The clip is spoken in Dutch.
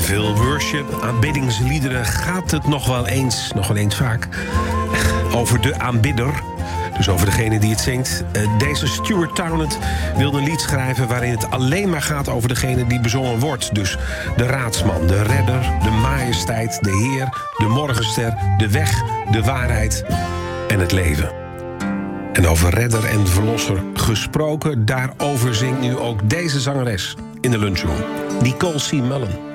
veel worship, aanbiddingsliederen gaat het nog wel eens vaak over de aanbidder. Dus over degene die het zingt. Deze Stuart Townend wilde een lied schrijven waarin het alleen maar gaat over degene die bezongen wordt. Dus de raadsman, de redder, de majesteit, de heer, de morgenster, de weg, de waarheid en het leven. En over redder en verlosser gesproken, daarover zingt nu ook deze zangeres in de lunchroom. Nicole C. Mullen.